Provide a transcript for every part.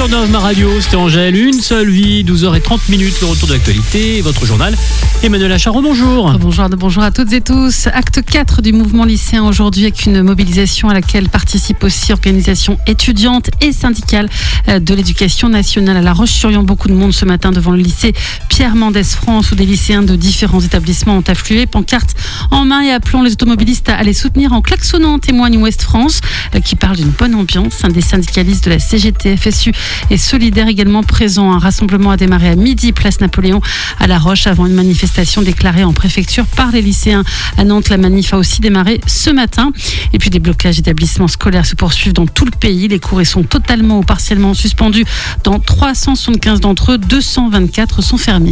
sur Nova Radio, c'était Angèle, une seule vie, 12h30, le retour de l'actualité, votre journal. Emmanuel Acharon, bonjour. Bonjour à toutes et tous. Acte 4 du mouvement lycéen aujourd'hui avec une mobilisation à laquelle participe aussi organisation étudiante et syndicale de l'éducation nationale à La Roche-sur-Yon. Beaucoup de monde ce matin devant le lycée Pierre Mendès France où des lycéens de différents établissements ont afflué, pancartes en main et appelant les automobilistes à les soutenir en klaxonnant, en témoigne Ouest France qui parle d'une bonne ambiance. Un des syndicalistes de la CGT, FSU est solidaire également présent. Un rassemblement a démarré à midi, place Napoléon à La Roche avant une manifestation déclarée en préfecture par les lycéens. À Nantes, la manif a aussi démarré ce matin. Et puis des blocages d'établissements scolaires se poursuivent dans tout le pays. Les cours sont totalement ou partiellement suspendus dans 375 d'entre eux. 224 sont fermés.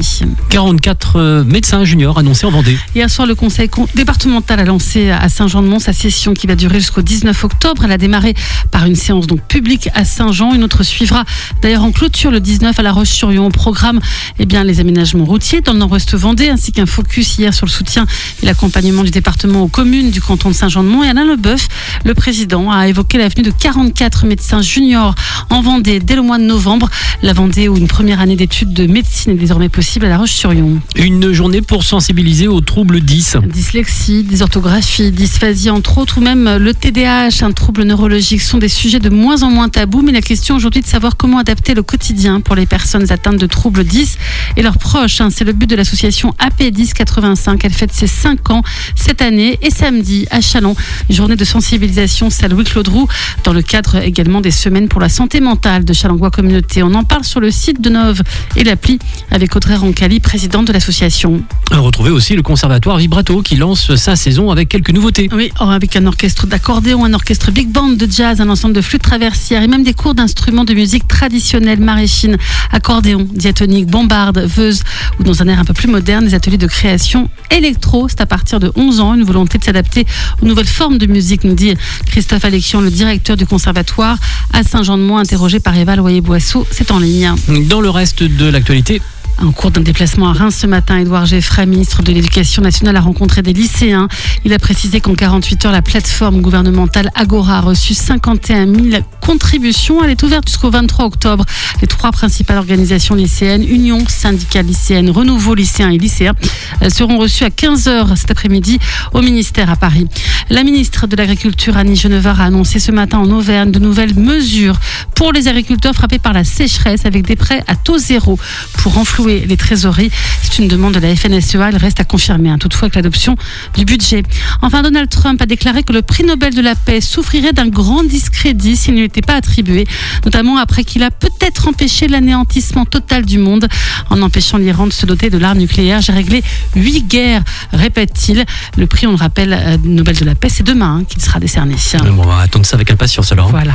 44 médecins juniors annoncés en Vendée. Hier soir, le conseil départemental a lancé à Saint-Jean-de-Mont sa session qui va durer jusqu'au 19 octobre. Elle a démarré par une séance donc publique à Saint-Jean. Une autre suivra d'ailleurs en clôture le 19 à La Roche-sur-Yon. Au programme, les aménagements routiers dans le nord-ouest Vendée ainsi qu'un focus hier sur le soutien et l'accompagnement du département aux communes du canton de Saint-Jean-de-Mont. Et Alain Leboeuf, le président, a évoqué la venue de 44 médecins juniors en Vendée dès le mois de novembre. La Vendée où une première année d'études de médecine est désormais possible à La Roche-sur-Yon. Une journée pour sensibiliser aux troubles 10. Dyslexie, dysorthographie, dysphasie entre autres ou même le TDAH, un trouble neurologique sont des sujets de moins en moins tabous. Mais la question aujourd'hui de savoir comment adapter le quotidien pour les personnes atteintes de troubles 10 et leurs proches. C'est le but de l'association AP1085. Elle fête ses 5 ans cette année et samedi à Châlons. Journée de sensibilisation salle Louis-Claude Roux dans le cadre également des semaines pour la santé mentale de Chalongois Communauté. On en parle sur le site de Nov et l'appli avec Audrey Roncalli, présidente de l'association. Retrouvez aussi le conservatoire Vibrato qui lance sa saison avec quelques nouveautés. Oui, avec un orchestre d'accordéon, un orchestre big band de jazz, un ensemble de flûtes traversières et même des cours d'instruments de musique traditionnelle maraîchine, accordéon, diatonique, bombarde, veuse ou dans un air un peu plus moderne, des ateliers de création électro. C'est à partir de 11 ans, une volonté de s'adapter aux nouvelles formes de musique, nous dit Christophe Alexian, le directeur du conservatoire à Saint-Jean-de-Mont, interrogé par Eva Loyer-Boisseau. C'est en ligne. Dans le reste de l'actualité, en cours d'un déplacement à Reims ce matin, Édouard Geffray, ministre de l'Éducation nationale, a rencontré des lycéens. Il a précisé qu'en 48 heures, la plateforme gouvernementale Agora a reçu 51 000 contributions. Elle est ouverte jusqu'au 23 octobre. Les 3 principales organisations lycéennes, Union syndicale lycéenne, Renouveau lycéen et lycéen, seront reçues à 15h cet après-midi au ministère à Paris. La ministre de l'Agriculture, Annie Genevard, a annoncé ce matin en Auvergne de nouvelles mesures pour les agriculteurs frappés par la sécheresse avec des prêts à taux zéro pour renflouer les trésoreries. C'est une demande de la FNSEA. Elle reste à confirmer, toutefois avec l'adoption du budget. Enfin, Donald Trump a déclaré que le prix Nobel de la paix souffrirait d'un grand discrédit s'il ne lui était pas attribué, notamment après qu'il a peut-être empêché l'anéantissement total du monde en empêchant l'Iran de se doter de l'arme nucléaire. J'ai réglé 8 guerres, répète-t-il. Le prix, on le rappelle, Nobel de la paix, c'est demain qu'il sera décerné. Bon, on va attendre ça avec impatience alors. Voilà.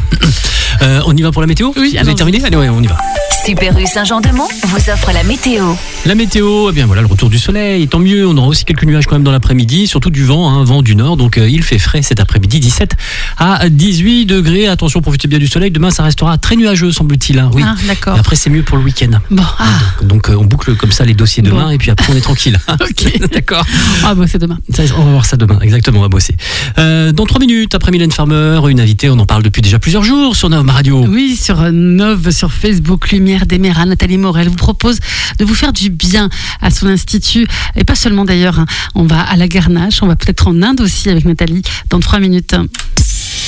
On y va pour la météo ? Oui. Vous avez terminé ? Allez, ouais, on y va. Super U Saint-Jean-de-Mont vous offre la météo. La météo, voilà, le retour du soleil, tant mieux. On aura aussi quelques nuages quand même dans l'après-midi, surtout du vent, vent du nord. Donc il fait frais cet après-midi, 17 à 18 degrés. Attention, profitez bien du soleil. Demain, ça restera très nuageux, semble-t-il. Oui. D'accord. Et après, c'est mieux pour le week-end. Bon. Donc on boucle comme ça les dossiers demain et puis après, on est tranquille. Ok. D'accord. C'est demain. On va voir ça demain. Exactement, on va bosser. Dans 3 minutes, après Mylène Farmer, une invitée, on en parle depuis déjà plusieurs jours sur Nova Radio. Oui, sur Nov, sur Facebook, Lumière d'Emerald, Nathalie Morel vous propose de vous faire du bien à son institut. Et pas sellement d'ailleurs. On va à la Garnache, on va peut-être en Inde aussi avec Nathalie dans 3 minutes.